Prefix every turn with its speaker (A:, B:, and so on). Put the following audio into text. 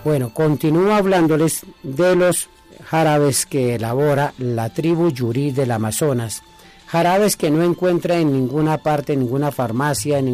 A: Bueno, continúo hablándoles de los jarabes que elabora la tribu Yurí del Amazonas. Jarabes que no encuentra en ninguna parte, en ninguna farmacia, en